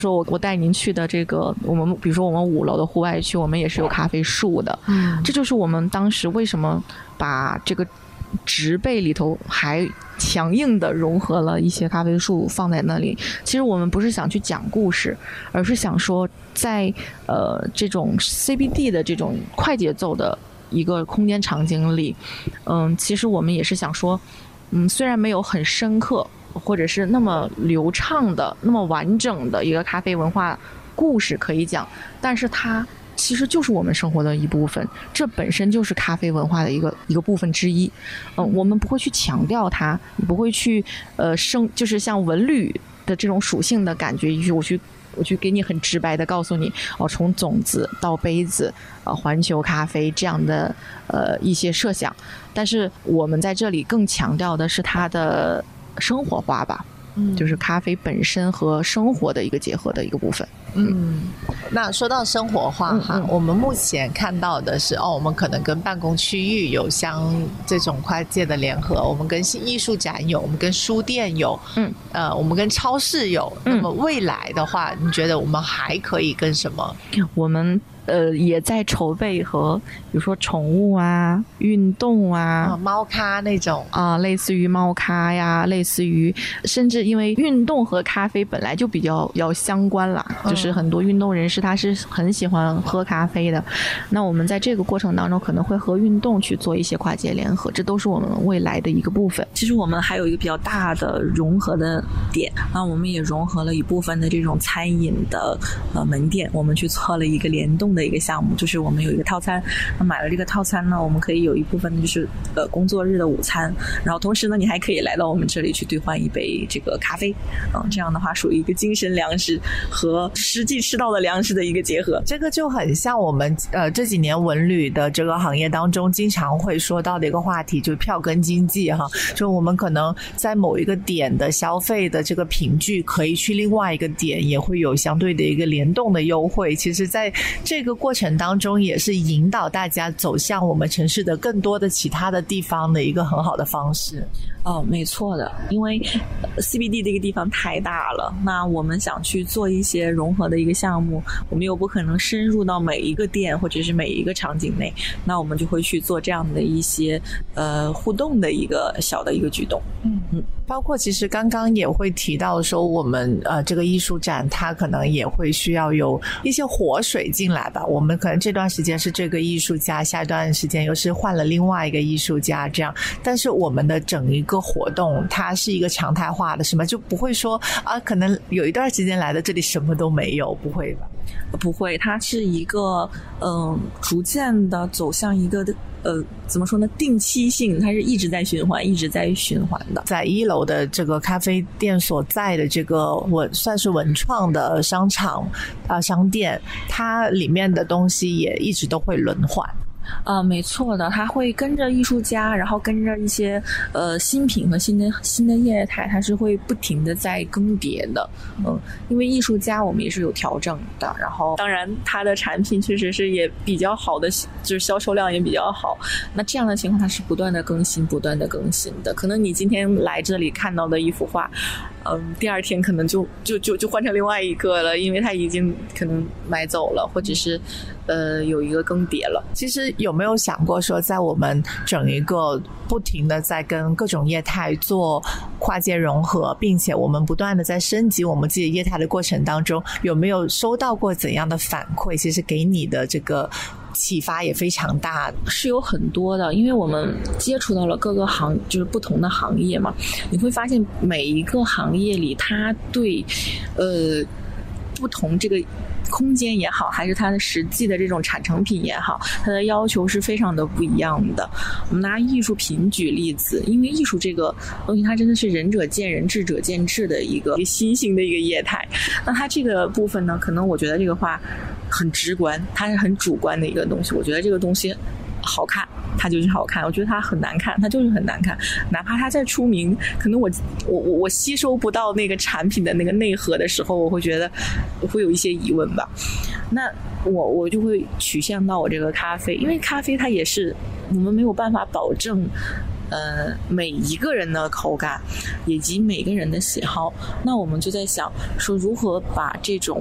说我带您去的这个我们比如说我们5楼的户外区，我们也是有咖啡树的。这就是我们当时为什么把这个植被里头还强硬的融合了一些咖啡树放在那里。其实我们不是想去讲故事，而是想说在这种 CBD 的这种快节奏的一个空间场景里，其实我们也是想说，虽然没有很深刻或者是那么流畅的那么完整的一个咖啡文化故事可以讲，但是它其实就是我们生活的一部分，这本身就是咖啡文化的一个部分之一。我们不会去强调它，也不会去就是像文旅的这种属性的感觉，我去给你很直白的告诉你，从种子到杯子，环球咖啡这样的一些设想。但是我们在这里更强调的是它的生活化吧，就是咖啡本身和生活的一个结合的一个部分。 那说到生活化哈，我们目前看到的是我们可能跟办公区域有这种跨界的联合，我们跟艺术展有，我们跟书店有，我们跟超市有。那么未来的话，你觉得我们还可以跟什么？ 我们也在筹备和比如说宠物啊、运动啊、 猫咖那种类似于猫咖呀，类似于甚至因为运动和咖啡本来就比较要相关啦，就是很多运动人士他是很喜欢喝咖啡的。那我们在这个过程当中可能会和运动去做一些跨界联合，这都是我们未来的一个部分。其实我们还有一个比较大的融合的点，那我们也融合了一部分的这种餐饮的门店，我们去做了一个联动的一个项目，就是我们有一个套餐，买了这个套餐呢，我们可以有一部分就是工作日的午餐，然后同时呢你还可以来到我们这里去兑换一杯这个咖啡，这样的话属于一个精神粮食和实际吃到的粮食的一个结合。 这个就很像我们这几年文旅的这个行业当中经常会说到的一个话题，就是票根经济哈，就我们可能在某一个点的消费的这个频距可以去另外一个点也会有相对的一个联动的优惠。其实在这个过程当中也是引导大家走向我们城市的更多的其他的地方的一个很好的方式。 没错的，因为 CBD 这个地方太大了，那我们想去做一些融合的一个项目，我们又不可能深入到每一个店或者是每一个场景内，那我们就会去做这样的一些互动的一个小的一个举动。 包括其实刚刚也会提到说我们这个艺术展它可能也会需要有一些活水进来吧，我们可能这段时间是这个艺术家，下一段时间又是换了另外一个艺术家这样，但是我们的整一个活动它是一个常态化的，什么就不会说可能有一段时间来的这里什么都没有，不会吧？ 不会，它是一个逐渐的走向一个怎么说呢，定期性，它是一直在循环的。 在1楼的这个咖啡店所在的这个算是文创的商场商店，它里面的东西也一直都会轮换。 没错的，它会跟着艺术家，然后跟着一些新品和新的业态，它是会不停的在更迭的。因为艺术家我们也是有调整的，然后当然它的产品确实是也比较好的，就是销售量也比较好。那这样的情况它是不断的更新的。可能你今天来这里看到的一幅画，第二天可能就换成另外一个了，因为它已经可能买走了，或者是有一个更迭了。 其实有没有想过说在我们整一个不停的在跟各种业态做跨界融合，并且我们不断的在升级我们自己业态的过程当中，有没有收到过怎样的反馈？其实给你的这个启发也非常大。 是有很多的，因为我们接触到了各个就是不同的行业嘛，你会发现每一个行业里它对不同这个空间也好，还是它的实际的这种产成品也好，它的要求是非常的不一样的。我们拿艺术品举例子，因为艺术这个东西它真的是仁者见仁，智者见智的一个新兴的一个业态。那它这个部分呢，可能我觉得这个话很直观，它是很主观的一个东西。我觉得这个东西好看它就是好看，我觉得它很难看它就是很难看，哪怕它再出名，可能我吸收不到那个产品的那个内核的时候，我会觉得我会有一些疑问吧。那我就会取向到我这个咖啡，因为咖啡它也是我们没有办法保证每一个人的口感以及每个人的喜好。那我们就在想说如何把这种